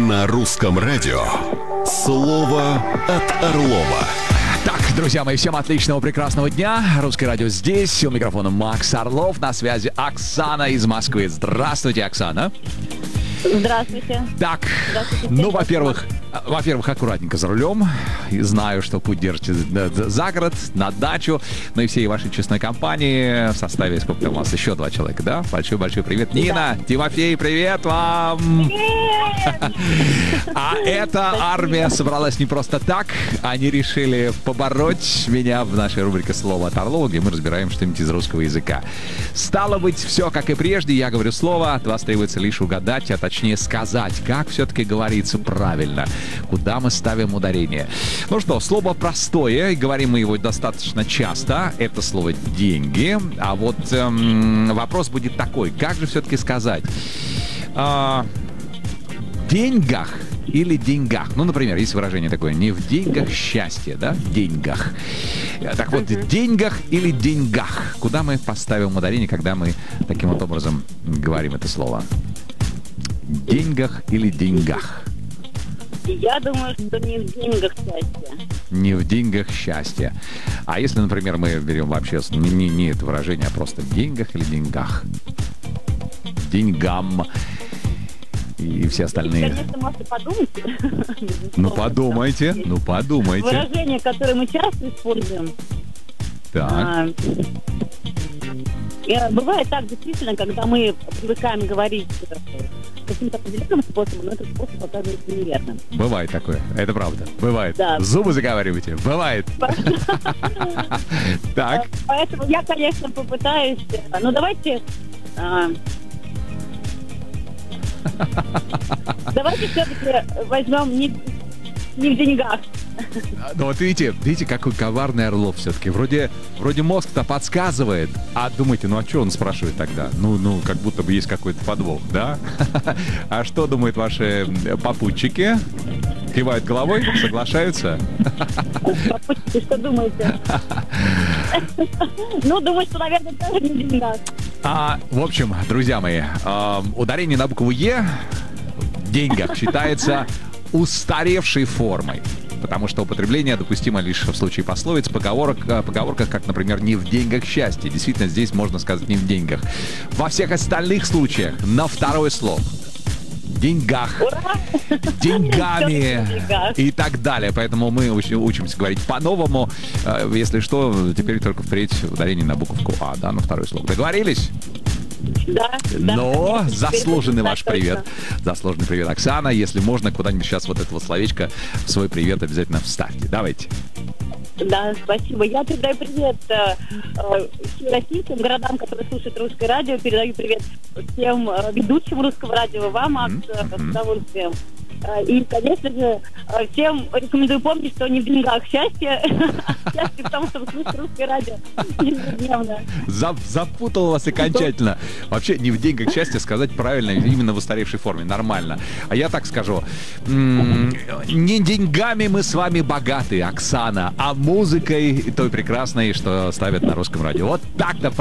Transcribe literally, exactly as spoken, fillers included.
На русском радио слово от Орлова. Так, друзья мои, всем отличного, прекрасного дня. Русское радио здесь. У микрофона Макс Орлов. На связи Оксана из Москвы. Здравствуйте, Оксана. Здравствуйте. Так, Здравствуйте. ну, во-первых, во-первых, аккуратненько за рулем. И знаю, что путь держите за город, на дачу. Ну и всей вашей честной компании в составе, сколько там у вас, еще два человека, да? Большой-большой привет. Нина, да. Тимофей, привет вам! Привет! А эта армия собралась не просто так. Они решили побороть меня в нашей рубрике «Слово от Орлова», где мы разбираем что-нибудь из русского языка. Стало быть, все как и прежде. Я говорю слово, от вас требуется лишь угадать, а точнее сказать, как все-таки говорится правильно, куда мы ставим ударение. Ну что, слово простое, и говорим мы его достаточно часто. Это слово «деньги». А вот эм, вопрос будет такой, как же все-таки сказать? Э, деньгах или деньгах? Ну, например, есть выражение такое: не в деньгах счастье, да? В деньгах. Так вот, в деньгах или деньгах? Куда мы поставим ударение, когда мы таким вот образом говорим это слово? В деньгах или деньгах? Я думаю, что не в деньгах счастье. Не в деньгах счастье. А если, например, мы берем вообще не, не, не это выражение, а просто в деньгах или деньгах? Деньгам. И все остальные. Конечно, можете подумать. Ну, подумайте, ну, подумайте. Выражение, которое мы часто используем. Так. Бывает так, действительно, когда мы привыкаем говорить каким-то определенным способом, но этот способ оказывается неверным. Бывает такое, это правда, бывает. Да. Зубы заговариваете, бывает. Так. Поэтому я, конечно, попытаюсь... Ну, давайте... Давайте все-таки возьмем не, не в деньгах. Ну вот видите, видите, какой коварный Орлов все-таки. Вроде, вроде мозг-то подсказывает, а думаете, ну а что он спрашивает тогда? Ну, ну, как будто бы есть какой-то подвох, да? А что думают ваши попутчики? Кивают головой, соглашаются? Попутчики, что думаете? Ну, думаю, что, наверное, тоже не в деньгах. А, в общем, друзья мои, э, ударение на букву «Е» в деньгах считается устаревшей формой, потому что употребление допустимо лишь в случае пословиц, поговорок, поговорках, как, например, «не в деньгах счастье». Действительно, здесь можно сказать «не в деньгах». Во всех остальных случаях на второе слово. Деньгах, Ура! деньгами и так далее. Поэтому мы уч- учимся говорить по-новому. Если что, теперь только впредь ударение на буковку «А», да, на второе слово. Договорились? Да. Но да. заслуженный ваш точно. привет. Заслуженный привет, Оксана. Если можно, куда-нибудь сейчас вот это вот словечко в свой привет обязательно вставьте. Давайте. Да, спасибо. Я передаю привет э, всем российским городам, которые слушают русское радио. Передаю привет всем э, ведущим русского радио. Вам, Макс, mm-hmm. с удовольствием. Э, и, конечно же, э, всем рекомендую помнить, что не в деньгах счастье. Счастье в том, чтобы слушать русское радио ежедневно. Запутал вас окончательно. Вообще, не в деньгах счастье сказать правильно, именно в устаревшей форме. Нормально. А я так скажу. Не деньгами мы с вами богаты, Оксана, а музыкой той прекрасной, что ставят на русском радио. Вот так-то